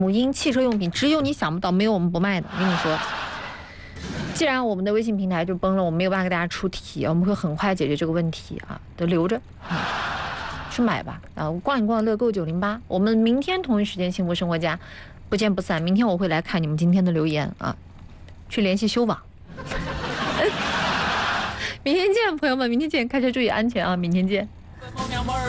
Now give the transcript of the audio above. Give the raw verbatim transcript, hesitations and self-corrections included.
母婴汽车用品，只有你想不到，没有我们不卖的。我跟你说，既然我们的微信平台就崩了，我们没有办法给大家出题，我们会很快解决这个问题啊，都留着啊，去买吧啊！逛一逛乐购九零八，我们明天同一时间幸福生活家不见不散。明天我会来看你们今天的留言啊，去联系修网。明天见，朋友们，明天见，开车注意安全啊！明天见。